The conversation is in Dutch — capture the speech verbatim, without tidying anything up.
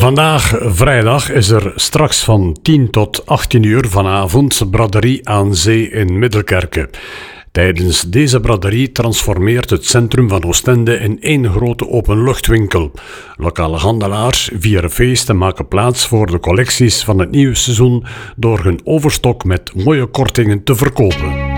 Vandaag, vrijdag, is er straks van tien tot achttien uur vanavond braderie aan zee in Middelkerke. Tijdens deze braderie transformeert het centrum van Oostende in één grote openluchtwinkel. Lokale handelaars vieren feest en maken plaats voor de collecties van het nieuwe seizoen door hun overstok met mooie kortingen te verkopen.